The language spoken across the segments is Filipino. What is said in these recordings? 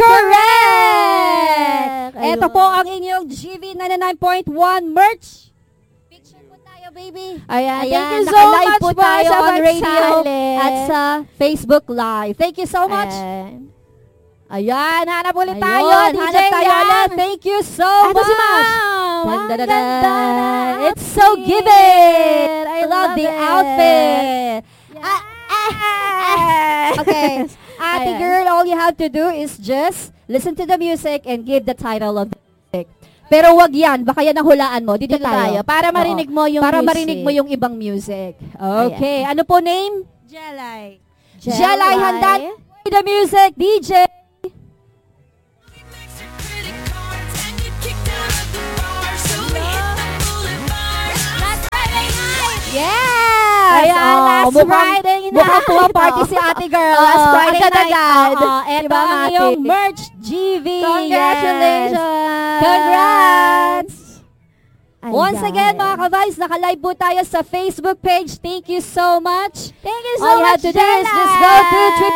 Correct! Ito Ayun. po ang inyong GV 99.1 merch. Picture po tayo, baby. Ayan, thank you so naka-live much po po tayo sa on radio pagsali. at sa Facebook Live. Thank you so much. Ayan, hanap ulit tayo. Ayun, DJ hanap tayo Yang. ulit. Thank you so Ito much. si Ma'am. Dun, dun, dun, Ang ganda dun. na It's so outfit. giving. I love the it. outfit. Okay. Ate Ayan. girl, all you have to do is just listen to the music and give the title of the music. Pero wag yan, baka yan ang hulaan mo. Dito, Dito tayo. Para Oo. marinig mo yung Para music. marinig mo yung ibang music. Okay. Ano po name? Jelay. Jelay, handa the music, DJ. Yes! Ayan, last Friday night. Mukhang pumaparty si ate girl. Oo, Last Friday agad-agad. night. Ito Diba, ang Mati? iyong merch, GV. Congratulations! Yes. Congrats! Ayan. Once again, mga ka-Vibes, naka-live po tayo sa Facebook page. Thank you so much. Thank you so All you much, have to do is just go to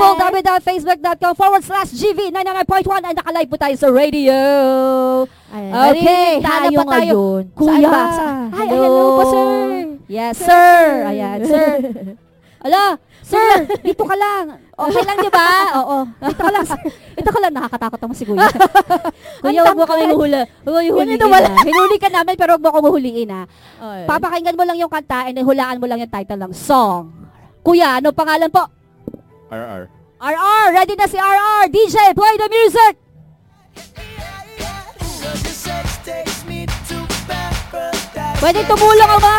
www.facebook.com/GV99.1 and naka-live po tayo sa radio. Ayan, Okay, narinig tayo tayo pa tayo. ngayon. Kuya. Saan ba? Ay, hello po, sir. Yes, sir. Ayan, sir. Ala, sir, dito ka lang. Okay lang, di ba? Oo. Dito ka lang, sir. Dito ka lang. Nakakatakot naman si Kuya. Kuya, huwag mo kami mahula. Huwag mo huliin na. Hinuli ka namin, pero huwag mo kami huliin na. Papakinggan mo lang yung kanta and hulaan mo lang yung title ng song. Kuya, ano pangalan po? RR. RR. Ready na si RR. DJ, play the music. Pwede tumulong ang mga